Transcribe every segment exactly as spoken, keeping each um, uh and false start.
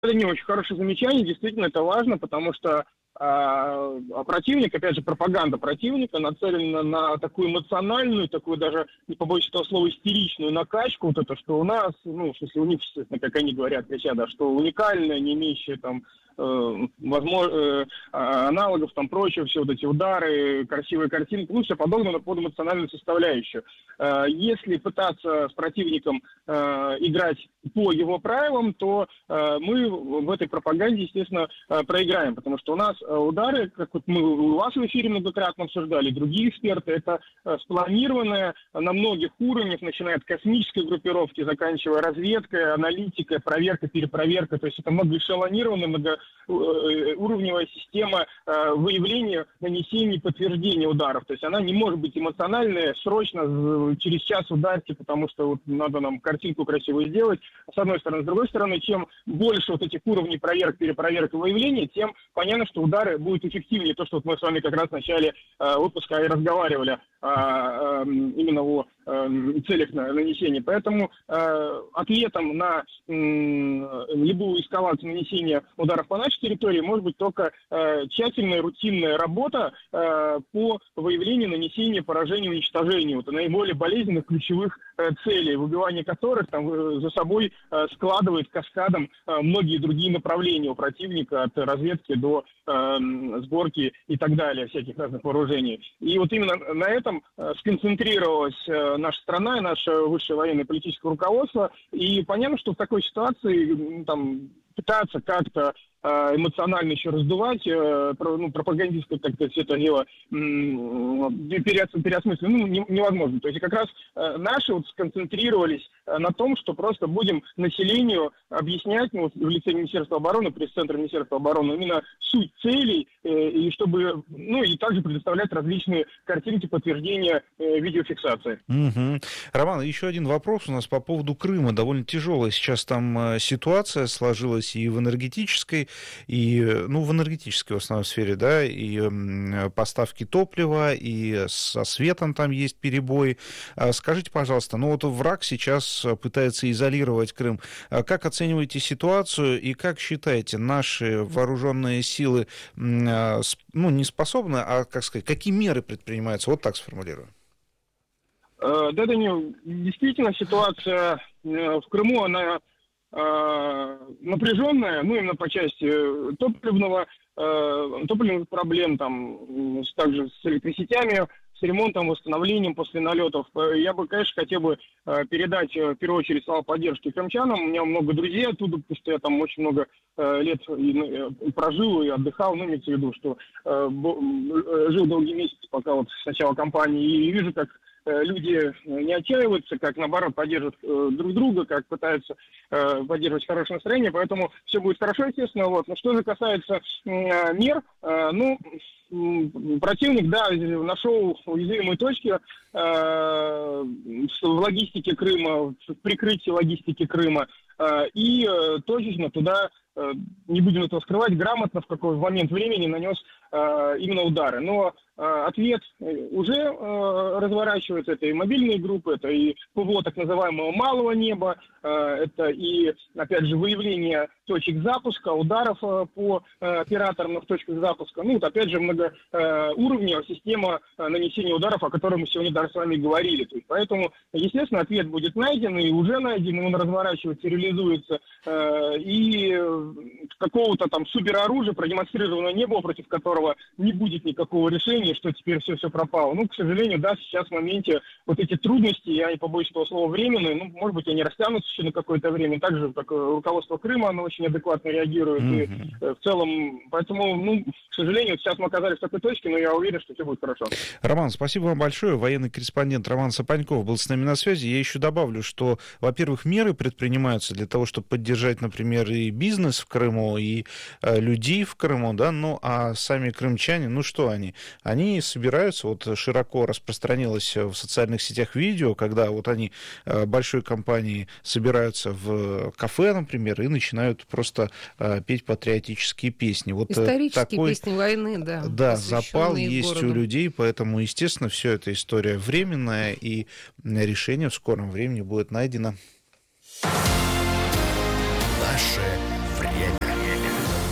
Это не очень хорошее замечание, действительно, это важно, потому что а, а противник, опять же, пропаганда противника нацелена на такую эмоциональную, такую даже, не побоюсь этого слова, истеричную накачку, вот это, что у нас, ну, в смысле, у них, естественно, как они говорят, кричат, да, что уникальное, не имеющее там э, возможно, э, аналогов, там, прочее, все вот эти удары, красивые картинки, ну, все подобное под эмоциональную составляющую. Э, если пытаться с противником э, играть по его правилам, то э, мы в этой пропаганде, естественно, э, проиграем, потому что у нас э, удары, как вот мы у вас в эфире многократно обсуждали, другие эксперты, это э, спланированное на многих уровнях, начиная от космической группировки, заканчивая разведкой, аналитикой, проверкой, перепроверкой, то есть это многоэшелонированная, многоуровневая система э, выявления, нанесения и подтверждения ударов, то есть она не может быть эмоциональная, срочно, через час ударьте, потому что вот надо нам картинку красивую сделать, с одной стороны. С другой стороны, чем больше вот этих уровней проверок, перепроверок и выявления, тем понятно, что удары будут эффективнее. То, что вот мы с вами как раз в начале э, выпуска и разговаривали э, э, именно о э, целях на, нанесения. Поэтому э, ответом на э, любую эскалацию нанесения ударов по нашей территории может быть только э, тщательная, рутинная работа э, по выявлению, нанесению, поражению, уничтожению вот, наиболее болезненных ключевых э, целей, выбивание которых там, э, за собой складывает каскадом многие другие направления у противника, от разведки до э, сборки и так далее, всяких разных вооружений. И вот именно на этом сконцентрировалась наша страна и наше высшее военное политическое руководство. И понятно, что в такой ситуации там, пытаться как-то эмоционально еще раздувать, ну, пропагандистское, так сказать, все это дело переосмыслить, ну, невозможно. То есть как раз наши вот сконцентрировались на том, что просто будем населению объяснять, ну, в лице Министерства обороны, пресс-центра Министерства обороны, именно суть целей, и чтобы, ну, и также предоставлять различные картинки подтверждения видеофиксации. Угу. Роман, еще один вопрос у нас по поводу Крыма. Довольно тяжелая сейчас там ситуация сложилась и в энергетической, и, ну, в энергетической в основной сфере, да, и э, поставки топлива, и со светом там есть перебои. Скажите, пожалуйста, ну вот враг сейчас пытается изолировать Крым. Как оцениваете ситуацию и как считаете, наши вооруженные силы, ну, не способны, а, как сказать, какие меры предпринимаются? Вот так сформулирую. Да, Данил, действительно ситуация в Крыму, она напряженная, ну, именно по части топливного, топливных проблем, там, также с электросетями, с ремонтом, восстановлением после налетов. Я бы, конечно, хотел бы передать, в первую очередь, слова поддержки крымчанам. У меня много друзей оттуда, потому что я там очень много лет и прожил, и отдыхал, ну, имеется в виду, что жил долгие месяцы, пока вот с начала кампании, и вижу, как люди не отчаиваются, как, наоборот, поддерживают э, друг друга, как пытаются э, поддерживать хорошее настроение, поэтому все будет хорошо, естественно. Вот. Но что же касается э, мер, э, ну, э, противник, да, нашел уязвимые точки э, в логистике Крыма, в прикрытии логистики Крыма, э, и э, точечно туда, э, не будем этого скрывать, грамотно в какой момент времени нанес э, именно удары. Но ответ уже э, разворачивается, это и мобильные группы, это и ПВО так называемого малого неба, э, это и, опять же, выявление точек запуска, ударов э, по э, операторных точках запуска. Ну, вот, опять же, многоуровневая система э, нанесения ударов, о которой мы сегодня даже с вами говорили. То есть, поэтому, естественно, ответ будет найден, и уже найден, он разворачивается, реализуется, э, и какого-то там супероружия продемонстрированного не было, против которого не будет никакого решения, что теперь все-все пропало. Ну, к сожалению, да, сейчас в моменте вот эти трудности, я не побоюсь этого слова, временные, ну, может быть, они растянутся еще на какое-то время. Также как руководство Крыма, оно очень адекватно реагирует. Mm-hmm. И э, в целом, поэтому, ну, к сожалению, сейчас мы оказались в такой точке, но я уверен, что все будет хорошо. Роман, спасибо вам большое. Военный корреспондент Роман Сапаньков был с нами на связи. Я еще добавлю, что, во-первых, меры предпринимаются для того, чтобы поддержать, например, и бизнес в Крыму, и э, людей в Крыму, да, ну, а сами крымчане, ну, что они? Они собираются, вот широко распространилось в социальных сетях видео, когда вот они большой компанией собираются в кафе, например, и начинают просто петь патриотические песни. Вот исторические такой, песни войны, да. Да, запал есть городу. У людей, поэтому, естественно, все это история временная, и решение в скором времени будет найдено. Наше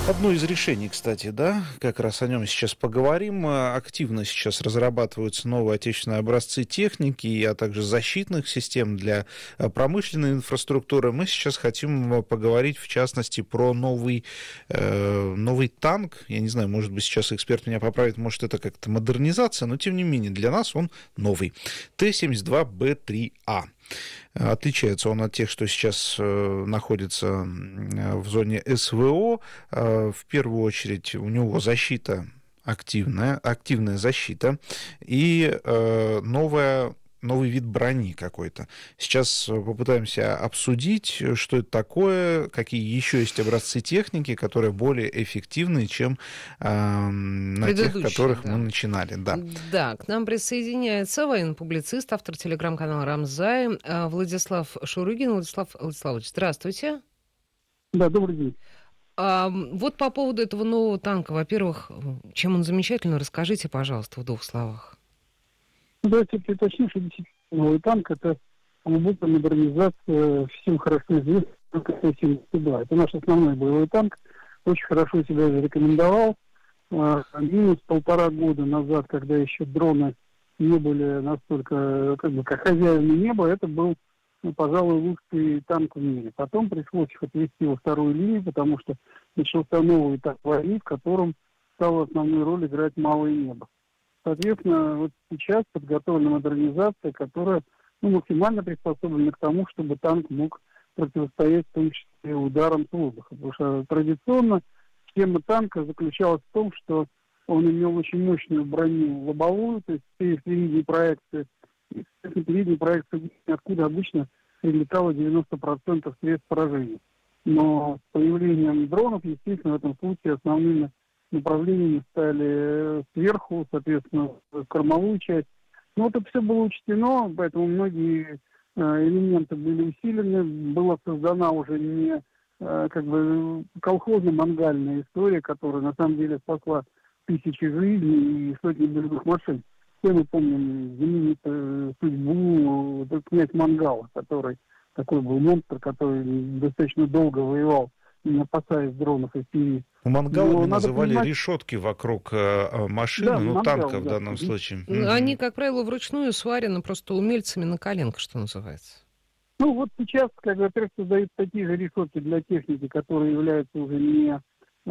Одно из решений, кстати, да, как раз о нем сейчас поговорим. Активно сейчас разрабатываются новые отечественные образцы техники, а также защитных систем для промышленной инфраструктуры. Мы сейчас хотим поговорить, в частности, про новый, э, новый танк. Я не знаю, может быть, сейчас эксперт меня поправит, может, это как-то модернизация, но, тем не менее, для нас он новый. Т семьдесят два Б три А. Отличается он от тех, что сейчас э, находится в зоне СВО. Э, в первую очередь у него защита активная, активная защита и э, новая новый вид брони какой-то. Сейчас попытаемся обсудить, что это такое, какие еще есть образцы техники, которые более эффективны, чем э, на тех, которых да. мы начинали. Да. да, к нам присоединяется военный публицист, автор телеграм-канала «Рамзай» Владислав Шурыгин. Владислав Владиславович, здравствуйте. Да, добрый день. А, вот по поводу этого нового танка. Во-первых, чем он замечательный, расскажите, пожалуйста, в двух словах. Давайте уточним, что действительно новый танк — это глубокая модернизация всем хорошо известного Т семьдесят два. Это наш основной боевой танк. Очень хорошо себя зарекомендовал. Минус полтора года назад, когда еще дроны не были настолько, как бы, как хозяевами неба, это был, ну, пожалуй, лучший танк в мире. Потом пришлось их отвести во вторую линию, потому что начался новый этап войны, в котором стала основную роль играть малое небо. Соответственно, вот сейчас подготовлена модернизация, которая, ну, максимально приспособлена к тому, чтобы танк мог противостоять в том числе ударам с воздуха. Потому что традиционно схема танка заключалась в том, что он имел очень мощную броню лобовую, то есть передние проекции. И передние проекции, откуда обычно прилетало девяносто процентов средств поражения. Но с появлением дронов, естественно, в этом случае основными направлениями стали сверху, соответственно, в кормовую часть. Но это все было учтено, поэтому многие э, элементы были усилены. Была создана уже не э, как бы колхозно-мангальная история, которая на самом деле спасла тысячи жизней и сотни боевых машин. Все мы помним знаменитую судьбу э, князь Мангала, который такой был монстр, который достаточно долго воевал, не опасаясь дронов и пи. У Мангала называли понимать... решетки вокруг э, машины, да, ну, Мангал, танка в да. данном случае. Они, как правило, вручную сварены просто умельцами на коленках, что называется. Ну, вот сейчас, как, во-первых, создают такие же решетки для техники, которые являются уже не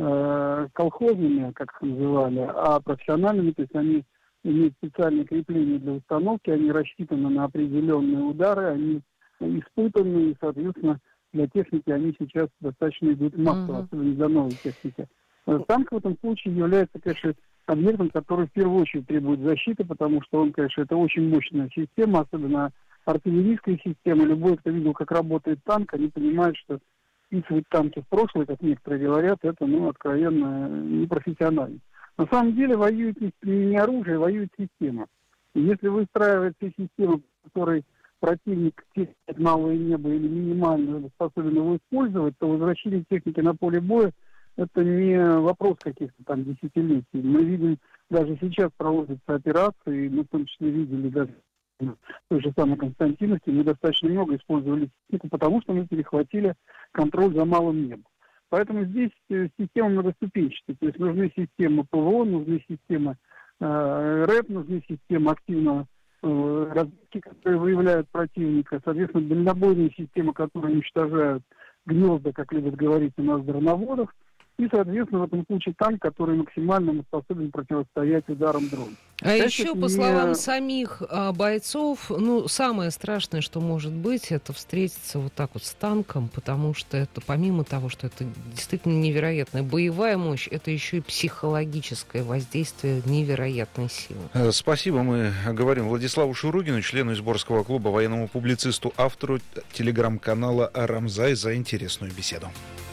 э, колхозными, как их называли, а профессиональными, то есть они имеют специальные крепления для установки, они рассчитаны на определенные удары, они испытаны, и, соответственно, для техники они сейчас достаточно идут массово, uh-huh. особенно для новой техники. Танк в этом случае является, конечно, объектом, который в первую очередь требует защиты, потому что он, конечно, это очень мощная система, особенно артиллерийская система. Любой, кто видел, как работает танк, они понимают, что списывать танки в прошлое, как некоторые говорят, это, ну, откровенно непрофессионально. На самом деле воюет не оружие, воюет система. И если выстраивается система, в которой противник теряет малое небо или минимально способен его использовать, то возвращение техники на поле боя — это не вопрос каких-то там десятилетий. Мы видим, даже сейчас проводятся операции, мы в том числе видели даже в той же самой Константиновке, мы достаточно много использовали технику, потому что мы перехватили контроль за малым небом. Поэтому здесь система многоступенчатая. То есть нужны системы ПВО, нужны системы э, РЭП, нужны системы активного разведки, которые выявляют противника, соответственно, дальнобойные системы, которые уничтожают гнезда, как любят говорить у нас, дроноводов, и, соответственно, в этом случае танк, который максимально способен противостоять ударам дрона. А это еще, не... по словам самих а, бойцов, ну, самое страшное, что может быть, это встретиться вот так вот с танком, потому что это, помимо того, что это действительно невероятная боевая мощь, это еще и психологическое воздействие невероятной силы. Спасибо. Мы говорим Владиславу Шурыгину, члену Изборского клуба, военному публицисту, автору телеграм-канала «Рамзай», за интересную беседу.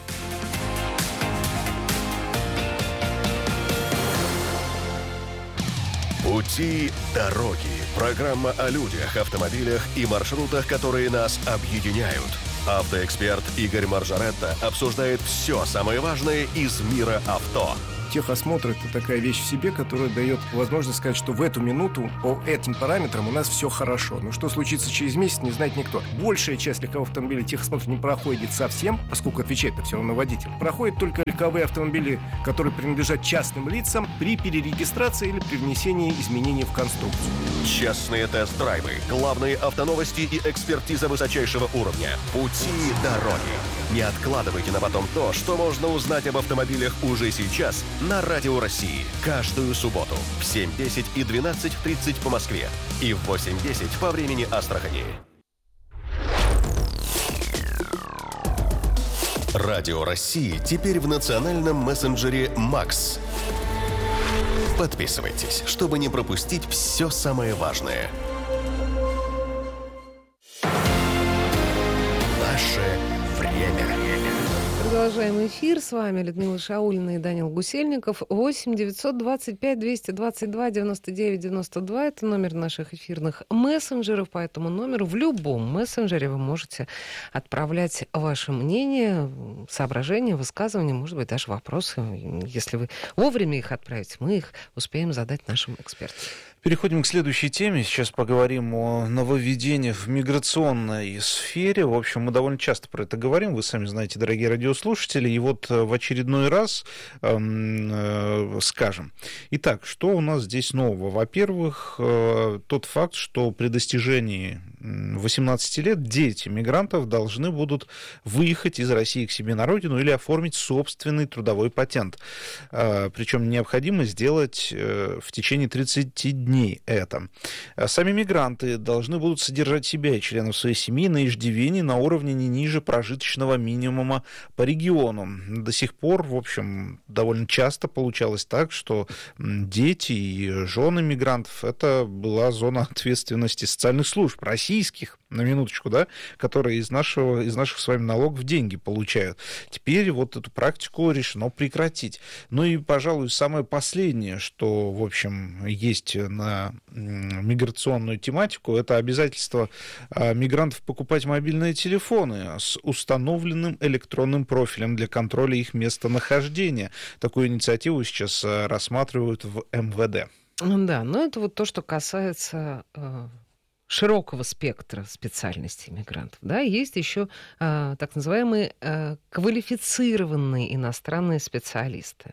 Пути дороги. Программа о людях, автомобилях и маршрутах, которые нас объединяют. Автоэксперт Игорь Маржаретта обсуждает все самое важное из мира авто. техосмотр — это такая вещь в себе, которая дает возможность сказать, что в эту минуту по этим параметрам у нас все хорошо. Но что случится через месяц, не знает никто. Большая часть легковых автомобилей техосмотр не проходит совсем, поскольку отвечает-то все равно водитель. Проходят только легковые автомобили, которые принадлежат частным лицам при перерегистрации или при внесении изменений в конструкцию. Частные тест-драйвы, главные автоновости и экспертиза высочайшего уровня. Пути дороги. Не откладывайте на потом то, что можно узнать об автомобилях уже сейчас на Радио России. Каждую субботу в семь десять и двенадцать тридцать по Москве и в восемь десять по времени Астрахани. Радио России теперь в национальном мессенджере «Макс». Подписывайтесь, чтобы не пропустить все самое важное. Наше время. Продолжаем эфир. С вами Людмила Шаулина и Данил Гусельников. восемь девятьсот двадцать пять двести двадцать два девяносто девять девяносто два. Это номер наших эфирных мессенджеров. По этому номеру в любом мессенджере вы можете отправлять ваше мнение, соображения, высказывания, может быть, даже вопросы. Если вы вовремя их отправите, мы их успеем задать нашим экспертам. Переходим к следующей теме. Сейчас поговорим о нововведениях в миграционной сфере. В общем, мы довольно часто про это говорим. Вы сами знаете, дорогие радиослушатели. И вот в очередной раз э, э, скажем. Итак, что у нас здесь нового? Во-первых, э, тот факт, что при достижении восемнадцати лет дети мигрантов должны будут выехать из России к себе на родину или оформить собственный трудовой патент. Э, причем необходимо сделать э, в течение тридцати дней это. Сами мигранты должны будут содержать себя и членов своей семьи на иждивении на уровне не ниже прожиточного минимума по региону. До сих пор, в общем, довольно часто получалось так, что дети и жены мигрантов — это была зона ответственности социальных служб, российских, на минуточку, да, которые из, нашего, из наших с вами налогов деньги получают. Теперь вот эту практику решено прекратить. Ну и, пожалуй, самое последнее, что, в общем, есть на миграционную тематику, это обязательство мигрантов покупать мобильные телефоны с установленным электронным профилем для контроля их местонахождения. Такую инициативу сейчас рассматривают в эм вэ дэ. Да, но это вот то, что касается широкого спектра специальностей мигрантов. Да, есть еще а, так называемые а, квалифицированные иностранные специалисты.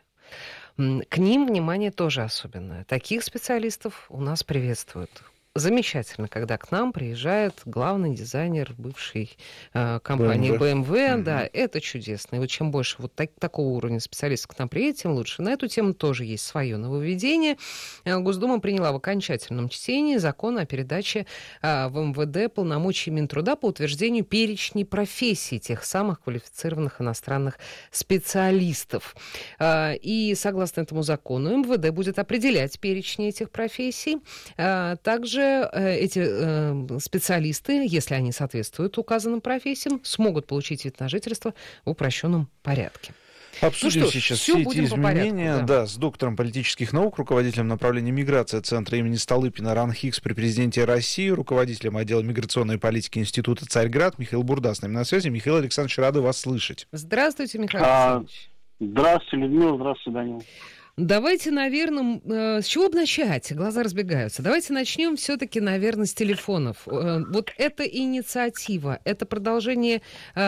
К ним внимание тоже особенное. Таких специалистов у нас приветствуют. Замечательно, когда к нам приезжает главный дизайнер бывшей э, компании бэ эм вэ. Mm-hmm. Да, это чудесно. И вот чем больше вот так, такого уровня специалистов к нам приедет, тем лучше. На эту тему тоже есть свое нововведение. Госдума приняла в окончательном чтении закон о передаче э, в эм вэ дэ полномочий Минтруда по утверждению перечней профессий тех самых квалифицированных иностранных специалистов. Э, и согласно этому закону эм вэ дэ будет определять перечни этих профессий. Э, также эти э, специалисты, если они соответствуют указанным профессиям, смогут получить вид на жительство в упрощенном порядке. Обсудим ну что, сейчас все эти изменения порядку, да. Да, с доктором политических наук, руководителем направления миграции Центра имени Столыпина РАН Хикс при президенте России, руководителем отдела миграционной политики Института Царьград Михаил Бурда с нами на связи. Михаил Александрович, рады вас слышать. Здравствуйте, Михаил а, Александрович. Здравствуйте, Людмила, здравствуйте, Данил. Давайте, наверное, с чего бы начать? Глаза разбегаются. Давайте начнем все-таки, наверное, с телефонов. Вот эта инициатива, это продолжение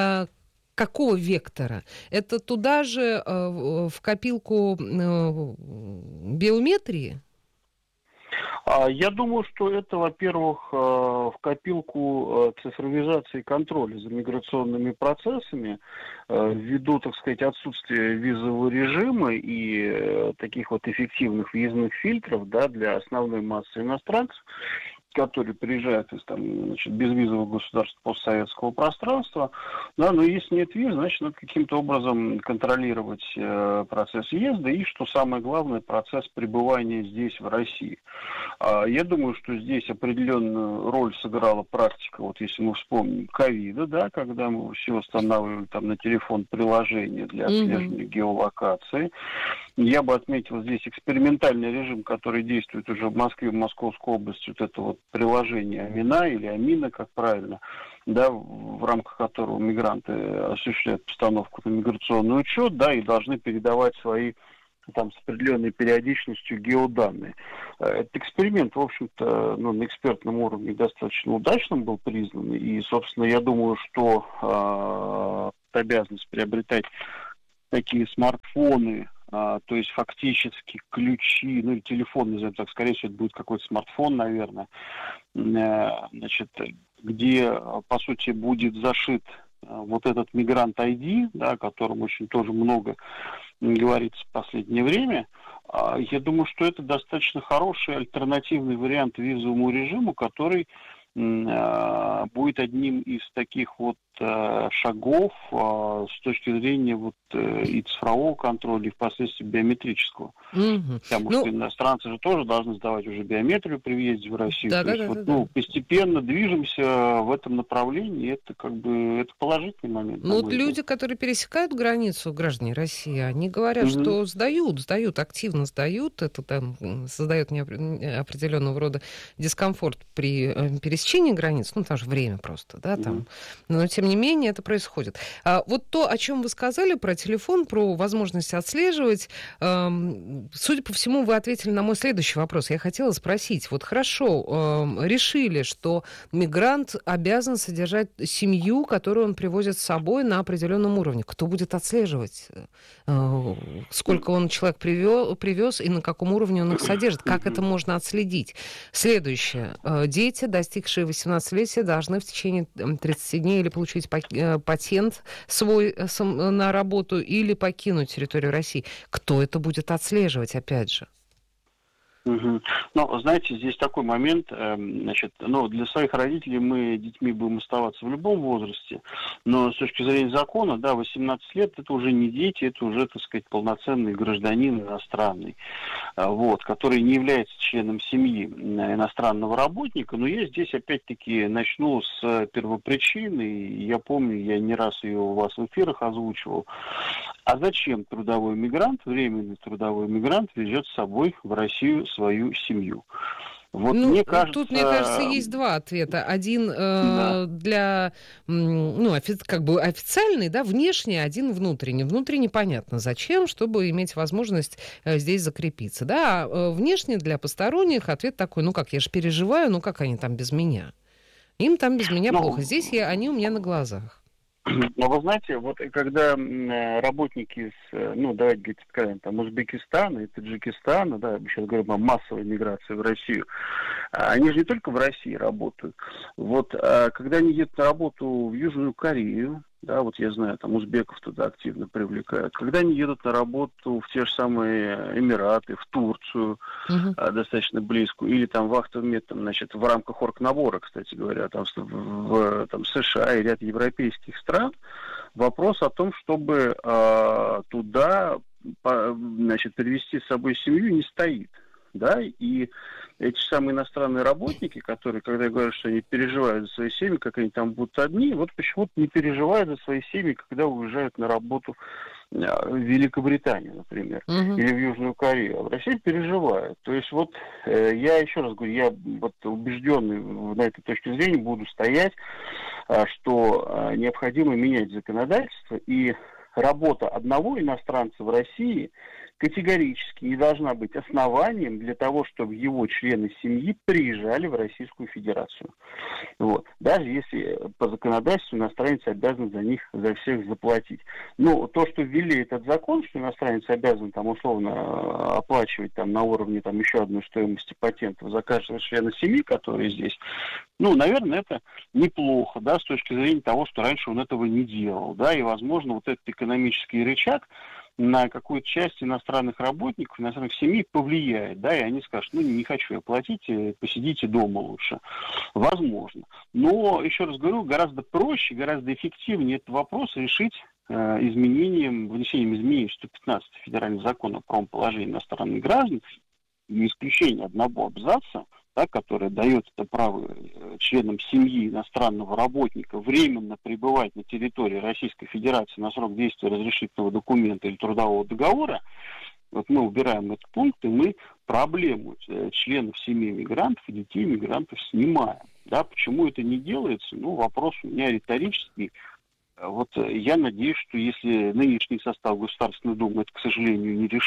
какого вектора? Это туда же в копилку биометрии? Я думаю, что это, во-первых, в копилку цифровизации контроля за миграционными процессами, ввиду, так сказать, отсутствия визового режима и таких вот эффективных въездных фильтров, да, для основной массы иностранцев, которые приезжают из там, значит, безвизовых государств постсоветского пространства, да, но если нет виз, значит, надо каким-то образом контролировать э, процесс въезда и, что самое главное, процесс пребывания здесь, в России. А, я думаю, что здесь определенную роль сыграла практика, вот если мы вспомним ковида, да, когда мы все устанавливали там на телефон приложение для отслеживания mm-hmm. геолокации. Я бы отметил здесь экспериментальный режим, который действует уже в Москве, в Московской области, вот это вот приложение Амина или Амина, как правильно, да, в рамках которого мигранты осуществляют постановку на миграционный учет, да, и должны передавать свои там с определенной периодичностью геоданные. Этот эксперимент, в общем-то, ну, на экспертном уровне достаточно удачным был признан, и, собственно, я думаю, что э, обязанность приобретать такие смартфоны, э, то есть фактически ключи, ну, или телефон, назовем так, скорее всего, это будет какой-то смартфон, наверное, э, значит, где, по сути, будет зашит вот этот мигрант ай ди, да, о котором очень тоже много говорится в последнее время. Я думаю, что это достаточно хороший альтернативный вариант визовому режиму, который будет одним из таких вот шагов с точки зрения вот и цифрового контроля, и впоследствии биометрического. Mm-hmm. Потому ну, что иностранцы же тоже должны сдавать уже биометрию при въезде в Россию. Да, То да, есть да, вот, да, ну, да. постепенно движемся в этом направлении, это как бы это положительный момент. Ну вот люди, которые пересекают границу, граждане России, они говорят, mm-hmm. что сдают, сдают, активно сдают, это там создает определенного рода дискомфорт при пересечении границ, ну там же время просто, да, там. Mm-hmm. Но тем не менее это происходит. А вот то, о чем вы сказали про телефон, про возможность отслеживать, эм, судя по всему, вы ответили на мой следующий вопрос. Я хотела спросить, вот хорошо, эм, решили, что мигрант обязан содержать семью, которую он привозит с собой на определенном уровне. Кто будет отслеживать? Э, сколько он человек привез, привез и на каком уровне он их содержит? Как это можно отследить? Следующее. Э, дети, достигшие восемнадцатилетия, должны в течение тридцати дней или получить патент свой на работу или покинуть территорию России. Кто это будет отслеживать, опять же? Угу. Ну, знаете, здесь такой момент, э, значит, ну, для своих родителей мы детьми будем оставаться в любом возрасте, но с точки зрения закона, да, восемнадцать лет это уже не дети, это уже, так сказать, полноценный гражданин иностранный, э, вот, который не является членом семьи иностранного работника, но я здесь опять-таки начну с первопричины, и я помню, я не раз ее у вас в эфирах озвучивал. А зачем трудовой мигрант, временный трудовой мигрант везет с собой в Россию свою семью? Вот ну, мне кажется... Тут, мне кажется, есть два ответа. Один э, да. для, ну, офи- как бы официальный, да, внешний, один внутренний. Внутренний понятно зачем, чтобы иметь возможность э, здесь закрепиться. Да, а э, внешний для посторонних ответ такой, ну как, я же переживаю, ну как они там без меня? Им там без меня ну, плохо. Здесь я, они у меня на глазах. Но вы знаете, вот когда работники с, ну, давайте говорить, скажем, там, Узбекистана и Таджикистана, да, сейчас говорим о массовой миграции в Россию, они же не только в России работают. Вот когда они едут на работу в Южную Корею, да, вот я знаю, там узбеков туда активно привлекают. Когда они едут на работу в те же самые Эмираты, в Турцию, uh-huh. а, достаточно близкую, или там в Ахтовмет, там, значит, в рамках оргнабора, кстати говоря, там, в, в там, США и ряд европейских стран, вопрос о том, чтобы а, туда, по, значит, привезти с собой семью, не стоит. Да, и эти самые иностранные работники, которые, когда говорят, что они переживают за свои семьи, как они там будут одни, вот почему-то не переживают за свои семьи, когда уезжают на работу в Великобританию, например, uh-huh. или в Южную Корею. А в России переживают. То есть вот э, я еще раз говорю, я вот убежденный на этой точке зрения буду стоять, э, что э, необходимо менять законодательство, и работа одного иностранца в России категорически не должна быть основанием для того, чтобы его члены семьи приезжали в Российскую Федерацию. Вот. Даже если по законодательству иностранец обязан за них, за всех заплатить. Но то, что ввели этот закон, что иностранец обязан там условно оплачивать там на уровне там еще одной стоимости патентов за каждого члена семьи, который здесь, ну, наверное, это неплохо, да, с точки зрения того, что раньше он этого не делал, да, и, возможно, вот этот экономический рычаг на какую-то часть иностранных работников, иностранных семей повлияет, да, и они скажут, ну, не хочу я платить, посидите дома лучше. Возможно. Но, еще раз говорю, гораздо проще, гораздо эффективнее этот вопрос решить э, изменением, внесением изменений в сто пятнадцатый федеральный закон о правом положении иностранных граждан, и исключение одного абзаца, да, которое дает это право членам семьи иностранного работника временно пребывать на территории Российской Федерации на срок действия разрешительного документа или трудового договора. Вот мы убираем этот пункт, и мы проблему членов семьи мигрантов и детей мигрантов снимаем. Да, почему это не делается? Ну, вопрос у меня риторический. Вот я надеюсь, что если нынешний состав Государственной Думы это, к сожалению, не решил,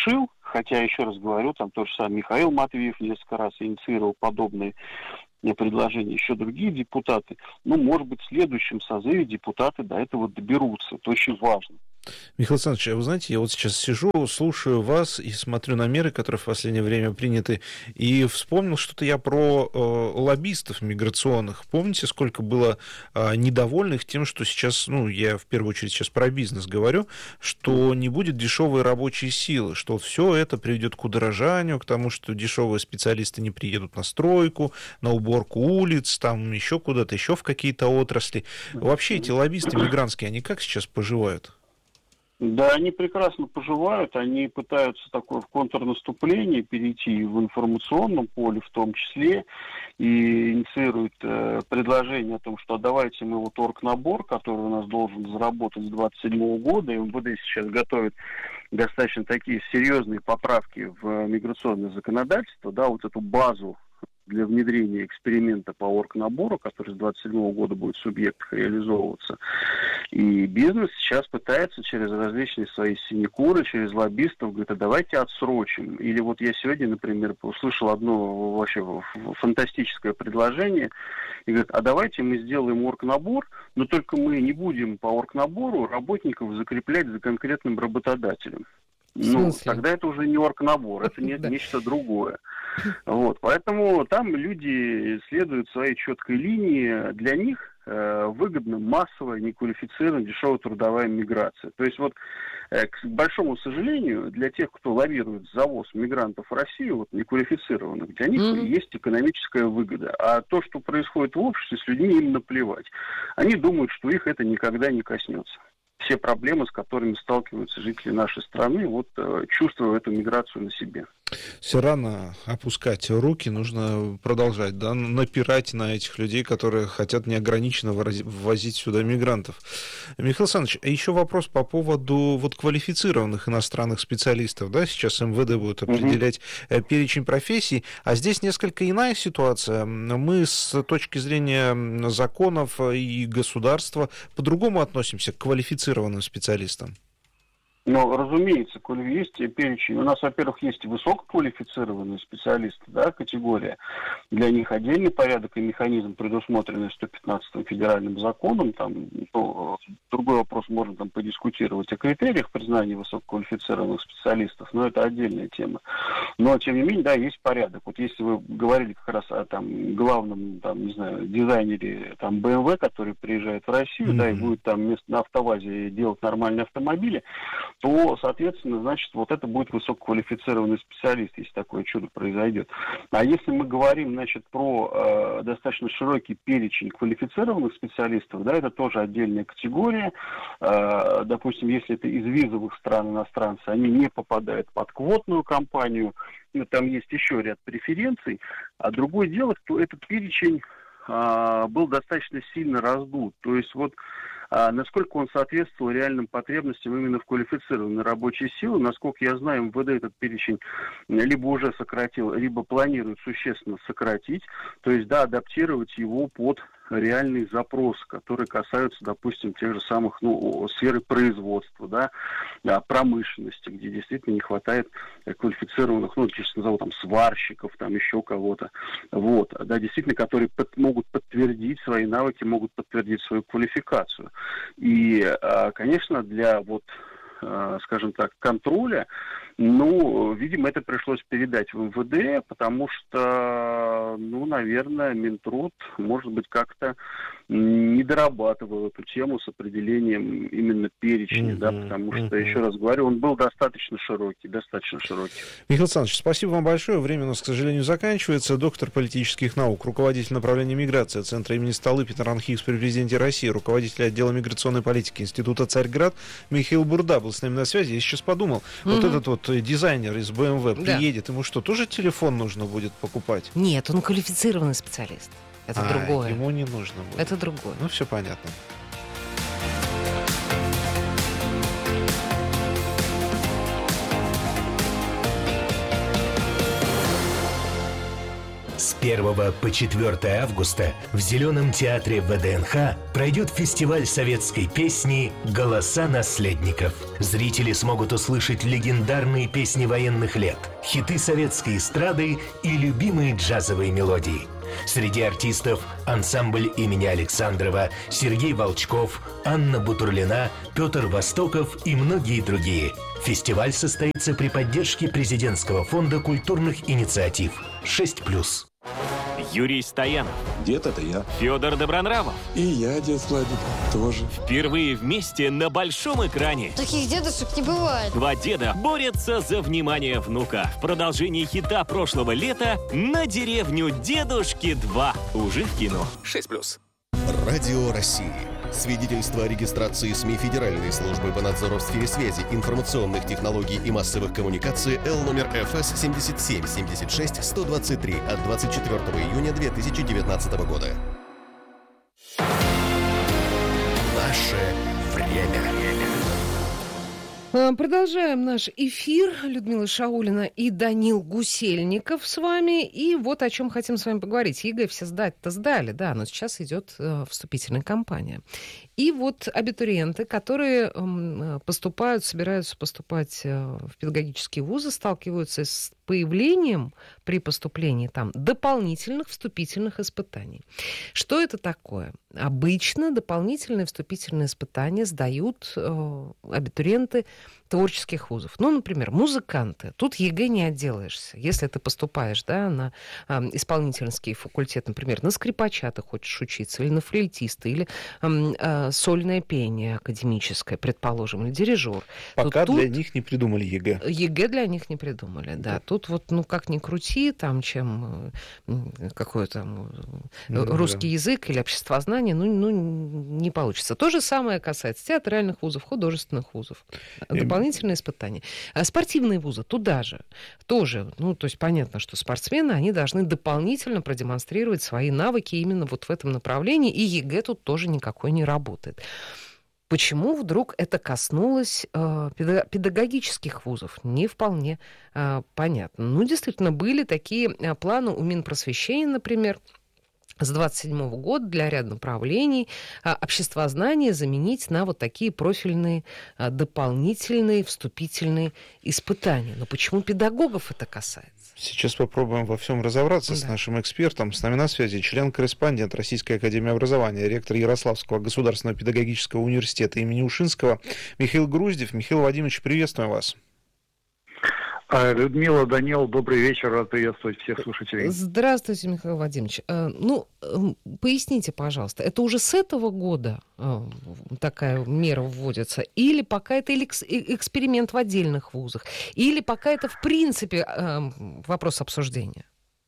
хотя, еще раз говорю, там тот же самый Михаил Матвеев несколько раз инициировал подобные предложения, еще другие депутаты. Ну, может быть, в следующем созыве депутаты до этого доберутся. Это очень важно. Михаил Александрович, а вы знаете, я вот сейчас сижу, слушаю вас и смотрю на меры, которые в последнее время приняты, и вспомнил что-то я про э, лоббистов миграционных. Помните, сколько было э, недовольных тем, что сейчас, ну, я в первую очередь сейчас про бизнес говорю, что не будет дешевой рабочей силы, что все это приведет к удорожанию, к тому, что дешевые специалисты не приедут на стройку, на уборку улиц, там еще куда-то, еще в какие-то отрасли. Вообще эти лоббисты мигрантские, они как сейчас поживают? Да, они прекрасно поживают, они пытаются такое в контрнаступление перейти в информационном поле в том числе, и инициируют э, предложение о том, что давайте мы вот оргнабор, который у нас должен заработать с двадцать седьмого года, и МВД сейчас готовит достаточно такие серьезные поправки в миграционное законодательство, да, вот эту базу для внедрения эксперимента по оргнабору, который с двадцать седьмого года будет в субъектах реализовываться. И бизнес сейчас пытается через различные свои синекуры, через лоббистов, говорит, а давайте отсрочим. Или вот я сегодня, например, услышал одно вообще фантастическое предложение, и говорит, а давайте мы сделаем оргнабор, но только мы не будем по оргнабору работников закреплять за конкретным работодателем. Ну, тогда это уже не оргнабор, это не, нечто другое. Вот, поэтому там люди следуют своей четкой линии. Для них э, выгодна массовая, неквалифицированная, дешевая трудовая миграция. То есть вот, э, к большому сожалению, для тех, кто лоббирует завоз мигрантов в Россию, вот, неквалифицированных, для них mm-hmm. есть экономическая выгода. А то, что происходит в обществе, с людьми им наплевать. Они думают, что их это никогда не коснется. Все проблемы, с которыми сталкиваются жители нашей страны, вот чувствуя эту миграцию на себе. Все рано опускать руки, нужно продолжать, да, напирать на этих людей, которые хотят неограниченно ввозить сюда мигрантов. Михаил Александрович, а еще вопрос по поводу вот квалифицированных иностранных специалистов, да, сейчас МВД будет определять mm-hmm. перечень профессий, а здесь несколько иная ситуация. Мы с точки зрения законов и государства по-другому относимся к квалифицированным специалистам. Ну, разумеется, есть перечень. У нас, во-первых, есть высококвалифицированные специалисты, да, категория. Для них отдельный порядок и механизм, предусмотренный сто пятнадцатым федеральным законом. Там, ну, другой вопрос, можно там подискутировать о критериях признания высококвалифицированных специалистов, но это отдельная тема. Но, тем не менее, да, есть порядок. Вот если вы говорили как раз о там, главном, там, не знаю, дизайнере там, бэ эм вэ, который приезжает в Россию, mm-hmm. да, и будет там вместо на автовазе делать нормальные автомобили, то, соответственно, значит, вот это будет высококвалифицированный специалист, если такое чудо произойдет. А если мы говорим, значит, про э, достаточно широкий перечень квалифицированных специалистов, да, это тоже отдельная категория. Э, допустим, если это из визовых стран иностранцы, они не попадают под квотную кампанию, но там есть еще ряд преференций. А другое дело, что этот перечень э, был достаточно сильно раздут. То есть вот А насколько он соответствовал реальным потребностям именно в квалифицированной рабочей силе. Насколько я знаю, МВД этот перечень либо уже сократил, либо планирует существенно сократить. То есть, да, адаптировать его под реальные запросы, которые касаются, допустим, тех же самых, ну, сферы производства, да, промышленности, где действительно не хватает квалифицированных, ну, честно назову, там, сварщиков, там, еще кого-то, вот, да, действительно, которые под, могут подтвердить свои навыки, могут подтвердить свою квалификацию. И, конечно, для, вот, скажем так, контроля, ну, видимо, это пришлось передать в МВД, потому что, ну, наверное, Минтруд, может быть, как-то не дорабатывал эту тему с определением именно перечня, mm-hmm. да, потому что, mm-hmm. еще раз говорю, он был достаточно широкий, достаточно широкий. Михаил Александрович, спасибо вам большое. Время у нас, к сожалению, заканчивается. Доктор политических наук, руководитель направления миграции Центра имени Столыпина РАНХИКС при президенте России, руководитель отдела миграционной политики Института Царьград Михаил Бурда был с нами на связи. Я сейчас подумал, mm-hmm. вот этот вот дизайнер из бэ эм вэ да. приедет, ему что, тоже телефон нужно будет покупать? Нет, он квалифицированный специалист. Это а, другое. Ему не нужно будет. Это другое. Ну, все понятно. С первого по четвёртое августа в Зеленом театре вэ дэ эн ха пройдет фестиваль советской песни «Голоса наследников». Зрители смогут услышать легендарные песни военных лет, хиты советской эстрады и любимые джазовые мелодии. Среди артистов ансамбль имени Александрова, Сергей Волчков, Анна Бутурлина, Петр Востоков и многие другие. Фестиваль состоится при поддержке президентского фонда культурных инициатив шесть плюс. Юрий Стоянов. Дед — это я. Федор Добронравов. И я, дед Владик, тоже. Впервые вместе на большом экране. Таких дедушек не бывает. Два деда борются за внимание внука. В продолжении хита прошлого лета «На деревню дедушки два». Уже в кино. шесть плюс. Радио России. Свидетельство о регистрации СМИ Федеральной службы по надзору в сфере связи, информационных технологий и массовых коммуникаций Л номер эф эс семьдесят семь семьдесят шесть сто двадцать три от двадцать четвёртого июня две тысячи девятнадцатого года. Наше время. Продолжаем наш эфир. Людмила Шаулина и Данил Гусельников с вами. И вот о чем хотим с вами поговорить. ЕГЭ все сдать-то сдали, да, но сейчас идет э, вступительная кампания. И вот абитуриенты, которые э, поступают, собираются поступать э, в педагогические вузы, сталкиваются с появлением при поступлении там дополнительных вступительных испытаний. Что это такое? Обычно дополнительные вступительные испытания сдают э, абитуриенты творческих вузов. Ну, например, музыканты. Тут ЕГЭ не отделаешься. Если ты поступаешь, да, на э, исполнительский факультет, например, на скрипача ты хочешь учиться, или на флейтиста, или э, э, сольное пение академическое, предположим, или дирижер. Пока тут, для них не придумали ЕГЭ. ЕГЭ для них не придумали, да. да. Тут вот, ну, как ни крути, там, чем какой-то ну, русский да. язык или обществознание, ну, ну, не получится. То же самое касается театральных вузов, художественных вузов. Дополнительные испытания. А спортивные вузы туда же. Тоже, ну, то есть понятно, что спортсмены, они должны дополнительно продемонстрировать свои навыки именно вот в этом направлении, и ЕГЭ тут тоже никакой не работает. Почему вдруг это коснулось э, педагогических вузов? Не вполне э, понятно. Ну, действительно, были такие э, планы у Минпросвещения, например, с двадцать седьмого года для ряда направлений э, обществознание заменить на вот такие профильные э, дополнительные вступительные испытания. Но почему педагогов это касается? Сейчас попробуем во всем разобраться да. с нашим экспертом. С нами на связи член-корреспондент Российской академии образования, ректор Ярославского государственного педагогического университета имени Ушинского Михаил Груздев. Михаил Владимирович, приветствуем вас. Людмила, Данил, добрый вечер, рад приветствовать всех слушателей. Здравствуйте, Михаил Владимирович. Ну, поясните, пожалуйста, это уже с этого года такая мера вводится? Или пока это эксперимент в отдельных вузах? Или пока это, в принципе, вопрос обсуждения?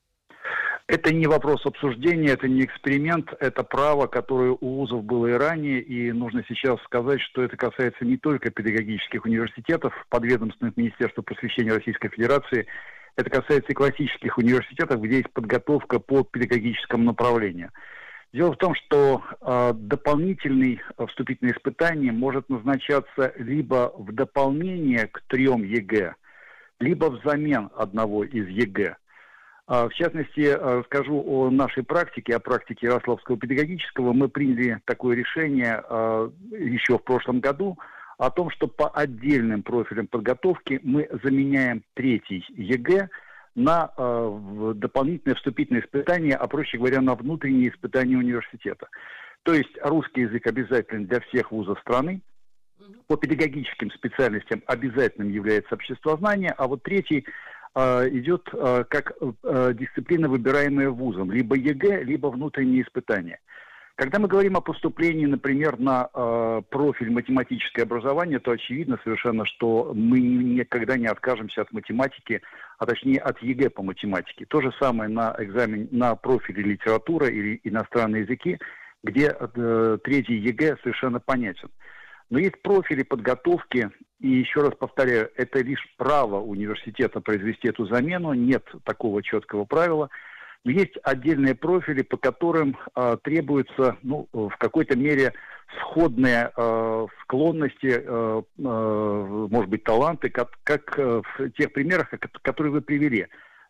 Это не вопрос обсуждения, это не эксперимент, это право, которое у вузов было и ранее, и нужно сейчас сказать, что это касается не только педагогических университетов, подведомственных Министерству просвещения Российской Федерации, это касается и классических университетов, где есть подготовка по педагогическому направлению. Дело в том, что э, дополнительный э, вступительное испытание может назначаться либо в дополнение к трем ЕГЭ, либо взамен одного из ЕГЭ. В частности, скажу о нашей практике, о практике Ярославского педагогического. Мы приняли такое решение еще в прошлом году о том, что по отдельным профилям подготовки мы заменяем третий ЕГЭ на дополнительное вступительное испытание, а проще говоря, на внутренние испытания университета. То есть русский язык обязателен для всех вузов страны. По педагогическим специальностям обязательным является обществознание, а вот третий идет э, как э, дисциплина, выбираемая вузом, либо ЕГЭ, либо внутренние испытания. Когда мы говорим о поступлении, например, на э, профиль математическое образование, то очевидно совершенно, что мы никогда не откажемся от математики, а точнее от ЕГЭ по математике. То же самое на экзамен, на профиле литература или иностранные языки, где э, третий ЕГЭ совершенно понятен. Но есть профили подготовки, и еще раз повторяю, это лишь право университета произвести эту замену, нет такого четкого правила. Но есть отдельные профили, по которым э, требуются, ну, в какой-то мере сходные э, склонности, э, э, может быть, таланты, как, как э, в тех примерах, которые вы привели.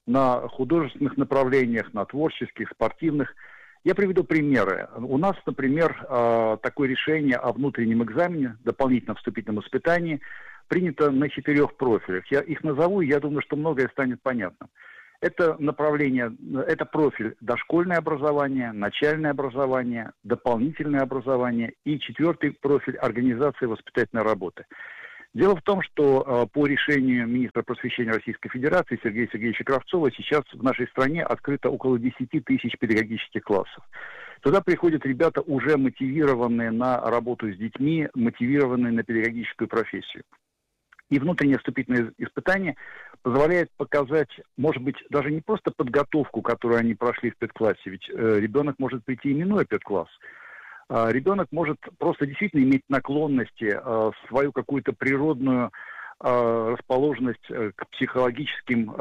на художественных направлениях, на творческих, спортивных. Я приведу примеры. У нас, например, такое решение о внутреннем экзамене, дополнительном вступительном испытании, принято на четырех профилях. Я их назову, и я думаю, что многое станет понятным. Это направление, это профиль дошкольное образование, начальное образование, дополнительное образование и четвертый профиль организации воспитательной работы. Дело в том, что э, по решению министра просвещения Российской Федерации Сергея Сергеевича Кравцова сейчас в нашей стране открыто около десять тысяч педагогических классов. Туда приходят ребята, уже мотивированные на работу с детьми, мотивированные на педагогическую профессию. И внутреннее вступительное испытание позволяет показать, может быть, даже не просто подготовку, которую они прошли в педклассе, ведь э, ребенок может прийти и минуя педкласс. Э, ребенок может просто действительно иметь наклонности, э, свою какую-то природную э, расположенность э, к психологическим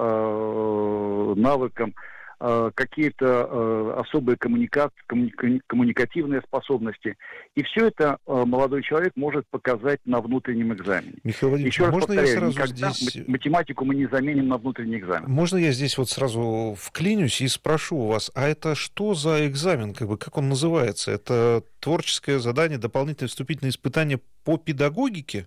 э, навыкам, э, какие-то э, особые коммуника... коммуни... коммуникативные способности. И все это э, молодой человек может показать на внутреннем экзамене. Михаил Владимирович, Еще раз можно повторяю, я сразу никогда здесь... математику мы не заменим на внутренний экзамен. Можно я здесь вот сразу вклинюсь и спрошу у вас, а это что за экзамен, как бы, как он называется? Это творческое задание, дополнительное вступительное испытание по педагогике?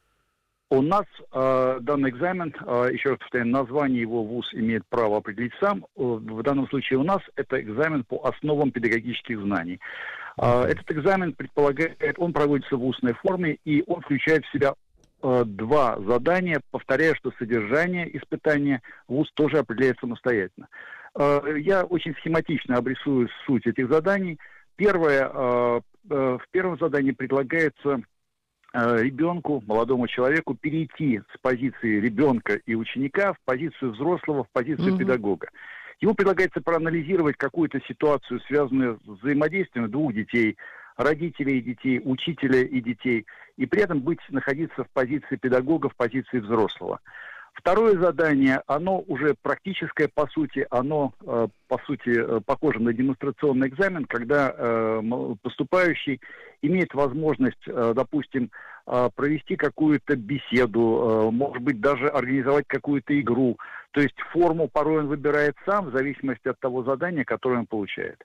У нас э, данный экзамен, э, еще раз повторяю, название его вуз имеет право определить сам. В данном случае у нас это экзамен по основам педагогических знаний. Э, этот экзамен предполагает, он проводится в устной форме, и он включает в себя э, два задания. Повторяю, что содержание испытания вуз тоже определяет самостоятельно. Э, я очень схематично обрисую суть этих заданий. Первое, э, э, в первом задании предлагается ребенку, молодому человеку перейти с позиции ребенка и ученика в позицию взрослого, в позицию mm-hmm. педагога. Ему предлагается проанализировать какую-то ситуацию, связанную с взаимодействием двух детей, родителей и детей, учителя и детей, и при этом быть, находиться в позиции педагога, в позиции взрослого. Второе задание, оно уже практическое, по сути, оно, э, по сути, э, похоже на демонстрационный экзамен, когда э, поступающий имеет возможность, э, допустим, э, провести какую-то беседу, э, может быть, даже организовать какую-то игру. То есть форму порой он выбирает сам, в зависимости от того задания, которое он получает.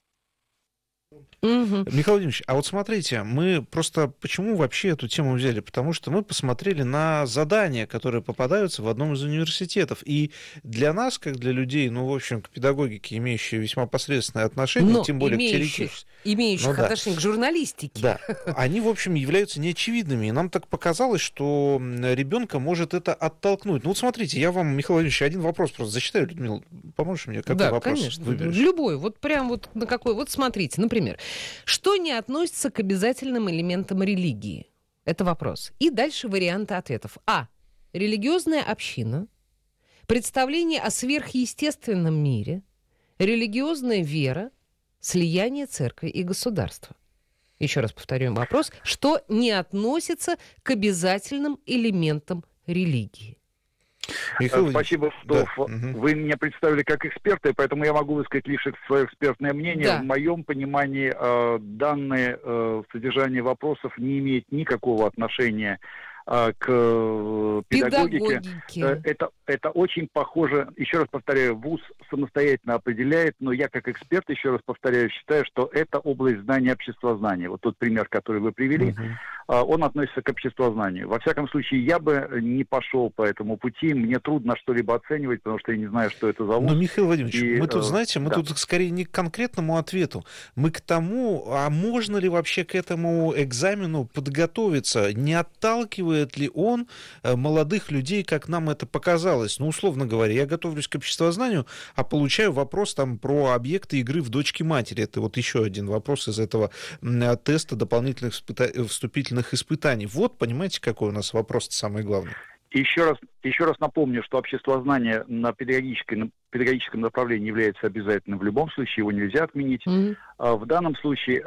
Угу. Михаил Владимирович, а вот смотрите, мы просто почему вообще эту тему взяли? Потому что мы посмотрели на задания, которые попадаются в одном из университетов. И для нас, как для людей, ну, в общем, к педагогике, имеющие весьма посредственное отношение, но тем более имеющих, к теоретическому. Имеющих ну, отношение да. к журналистике. Да, они, в общем, являются неочевидными. И нам так показалось, что ребенка может это оттолкнуть. Ну, вот смотрите, я вам, Михаил Владимирович, один вопрос просто зачитаю. Людмила, поможешь мне? Какой да, вопрос конечно. выберешь? Любой. Вот прям вот на какой. Вот смотрите, например. Что не относится к обязательным элементам религии? Это вопрос. И дальше варианты ответов. А. Религиозная община. Представление о сверхъестественном мире. Религиозная вера. Слияние церкви и государства. Еще раз повторю вопрос. Что не относится к обязательным элементам религии? Михаил... Спасибо, что да. вы меня представили как эксперта, поэтому я могу высказать лишь свое экспертное мнение. Да. В моем понимании э, данное э, содержание вопросов не имеет никакого отношения э, к э, педагогике. Э, это, это очень похоже, еще раз повторяю, вуз самостоятельно определяет, но я как эксперт, еще раз повторяю, считаю, что это область знания обществознания. Вот тот пример, который вы привели, uh-huh. э, он относится к обществознанию. Во всяком случае, я бы не пошел по этому пути, мне трудно что-либо оценивать, потому что я не знаю, что это за вуз. Но, Михаил Владимирович, и, мы тут, э, знаете, мы да. тут скорее не к конкретному ответу, мы к тому, а можно ли вообще к этому экзамену подготовиться, не отталкивает ли он молодых людей, как нам это показалось. Ну, условно говоря, я готовлюсь к обществознанию, а получаю вопрос там про объекты игры в дочки-матери. Это вот еще один вопрос из этого теста дополнительных испыта... вступительных испытаний. Вот, понимаете, какой у нас вопрос-то самый главный. Еще раз, еще раз напомню, что обществознание на педагогическом, педагогическом направлении является обязательным в любом случае, его нельзя отменить. Mm-hmm. А в данном случае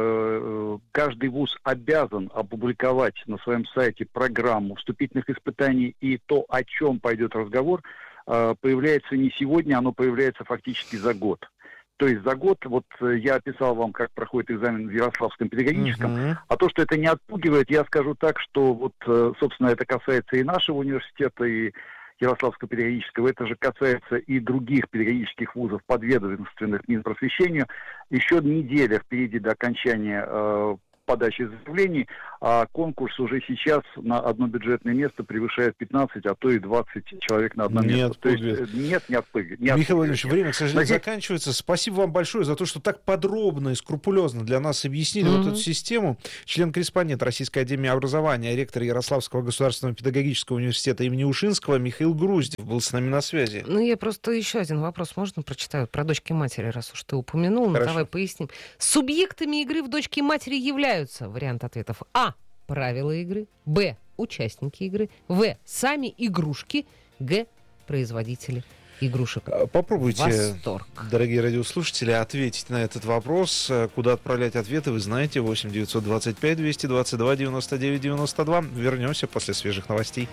э, каждый вуз обязан опубликовать на своем сайте программу вступительных испытаний, и то, о чем пойдет разговор, э, появляется не сегодня, оно появляется фактически за год. То есть за год, вот я описал вам, как проходит экзамен в Ярославском педагогическом, uh-huh. а то, что это не отпугивает, я скажу так, что вот, собственно, это касается и нашего университета, и Ярославского педагогического. Это же касается и других педагогических вузов, подведомственных Минпросвещению. Еще неделя впереди до окончания э, подачи заявлений, а конкурс уже сейчас на одно бюджетное место превышает пятнадцать, а то и двадцать человек на одно не место. То отпугивает. есть, нет, не отпугивает. Михаил Владимирович, время, к сожалению, Надеюсь... заканчивается. Спасибо вам большое за то, что так подробно и скрупулезно для нас объяснили mm-hmm. вот эту систему. Член-корреспондент Российской академии образования, ректор Ярославского государственного педагогического университета имени Ушинского Михаил Груздев был с нами на связи. Ну, я просто еще один вопрос можно прочитаю про дочки матери, раз уж ты упомянул. Ну, давай поясним. Субъектами игры в дочки матери являются, вариант ответов: А. Правила игры. Б. Участники игры. В. Сами игрушки. Г. Производители игрушек. Попробуйте, Восторг. Дорогие радиослушатели, ответить на этот вопрос. Куда отправлять ответы, вы знаете. восемь девятьсот двадцать пять двести двадцать два девяносто девять девяносто два. Вернемся после свежих новостей.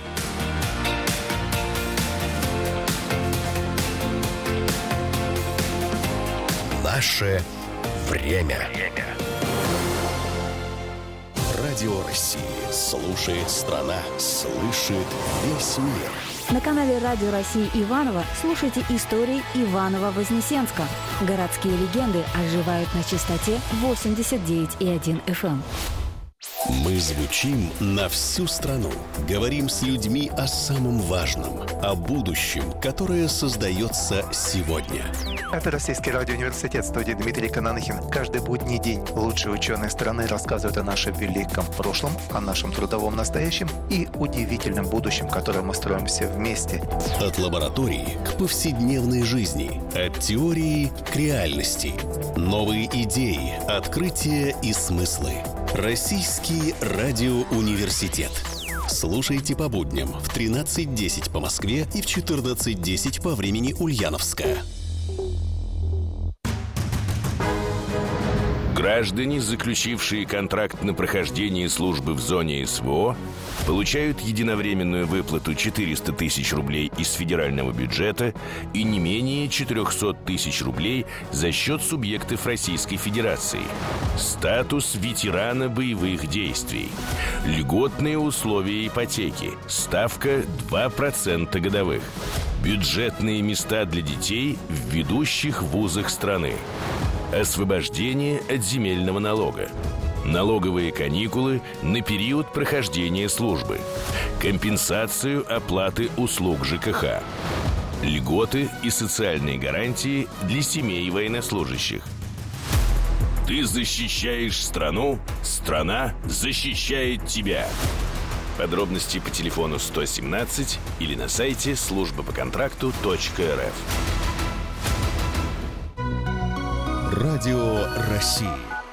Наше время. Радио России. Слушает страна. Слышит весь мир. На канале Радио России Иваново слушайте истории Иваново-Вознесенска. Городские легенды оживают на частоте восемьдесят девять и один эф эм. Мы звучим на всю страну. Говорим с людьми о самом важном, о будущем, которое создается сегодня. Это Российский радиоуниверситет, студии Дмитрий Кананахин. Каждый будний день лучшие ученые страны рассказывают о нашем великом прошлом, о нашем трудовом настоящем и удивительном будущем, которое мы строим все вместе. От лаборатории к повседневной жизни, от теории к реальности. Новые идеи, открытия и смыслы. Российский радиоуниверситет. Слушайте по будням в тринадцать десять по Москве и в четырнадцать десять по времени Ульяновска. Граждане, заключившие контракт на прохождение службы в зоне СВО, получают единовременную выплату четыреста тысяч рублей из федерального бюджета и не менее четыреста тысяч рублей за счет субъектов Российской Федерации. Статус ветерана боевых действий. Льготные условия ипотеки. Ставка два процента годовых. Бюджетные места для детей в ведущих вузах страны. Освобождение от земельного налога. Налоговые каникулы на период прохождения службы. Компенсацию оплаты услуг ЖКХ. Льготы и социальные гарантии для семей военнослужащих. Ты защищаешь страну, страна защищает тебя. Подробности по телефону сто семнадцать или на сайте служба по контракту точка эр эф. Радио России.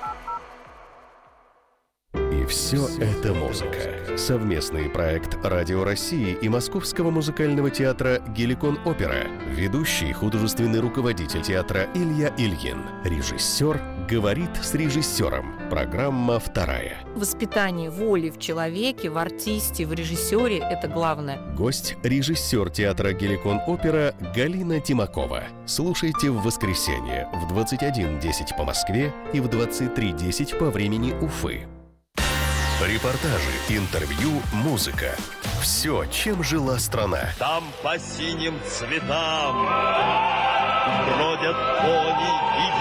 И все это музыка. Совместный проект Радио России и Московского музыкального театра «Геликон Опера». Ведущий художественный руководитель театра Илья Ильин. Режиссер говорит с режиссером. Программа вторая. Воспитание воли в человеке, в артисте, в режиссере – это главное. Гость – режиссер театра «Геликон Опера» Галина Тимакова. Слушайте в воскресенье в двадцать один десять по Москве и в двадцать три десять по времени Уфы. Репортажи, интервью, музыка. Все, чем жила страна. Там по синим цветам бродят кони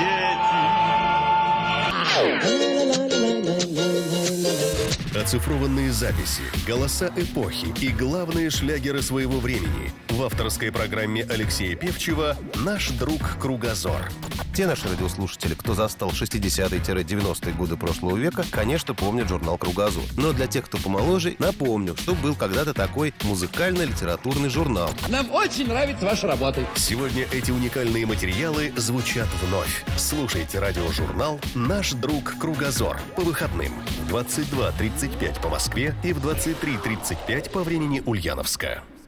и дети. Оцифрованные записи, голоса эпохи и главные шлягеры своего времени. В авторской программе Алексея Певчева «Наш друг Кругозор». Те наши радиослушатели, кто застал шестидесятые-девяностые годы прошлого века, конечно, помнят журнал «Кругозор». Но для тех, кто помоложе, напомню, что был когда-то такой музыкально-литературный журнал. Нам очень нравится ваша работа. Сегодня эти уникальные материалы звучат вновь. Слушайте радиожурнал «Наш друг Кругозор» по выходным в двадцать два тридцать пять по Москве и в двадцать три тридцать пять по времени Ульяновска.